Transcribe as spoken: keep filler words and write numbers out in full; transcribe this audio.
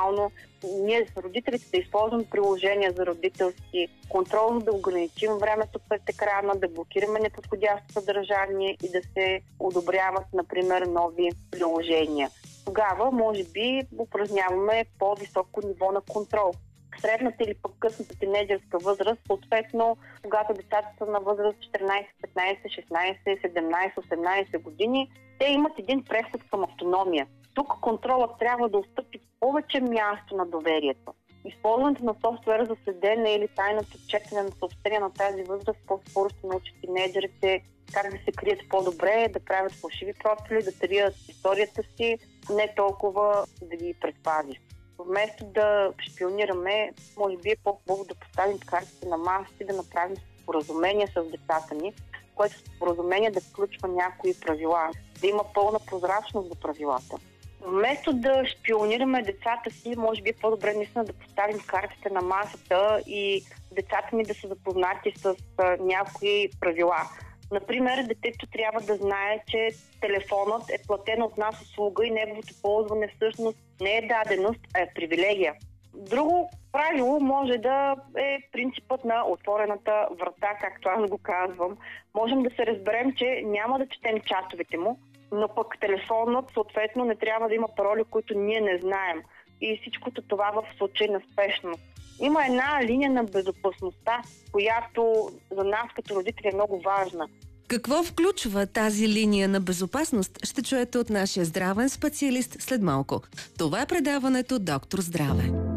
максимално ние с родителите да използваме приложения за родителски контрол, да ограничим времето пред екрана, да блокираме неподходящо съдържание и да се одобряват, например, нови приложения. Тогава, може би, упражняваме по-високо ниво на контрол. Средната или пък късната тинейджърска възраст, съответно, когато децата са на възраст четиринайсет, петнайсет, шестнайсет, седемнайсет, осемнайсет години, те имат един преход към автономия. Тук контролът трябва да отстъпи повече място на доверието. Използването на софтуера за следене или тайното четене на съобщения на тази възраст по-скоро ще научи тинейджерите как да се крият по-добре, да правят фалшиви профили, да трият историята си, не толкова да ги предпази. Вместо да шпионираме, може би е по-хубаво да поставим картите на масата и да направим споразумение с децата ни, което споразумение да включва някои правила, да има пълна прозрачност до правилата. Вместо да шпионираме децата си, може би е по-добре наистина да поставим картите на масата и децата ни да са запознати с а, някои правила. Например, детето трябва да знае, че телефонът е платен от нас услуга и неговото ползване всъщност не е даденост, а е привилегия. Друго правило може да е принципът на отворената врата, както аз го казвам. Можем да се разберем, че няма да четем чатовете му, но пък телефонът съответно не трябва да има пароли, които ние не знаем. И всичкото това в случай на спешност. Има една линия на безопасността, която за нас като родители е много важна. Какво включва тази линия на безопасност, ще чуете от нашия здравен специалист след малко. Това е предаването Доктор Здраве.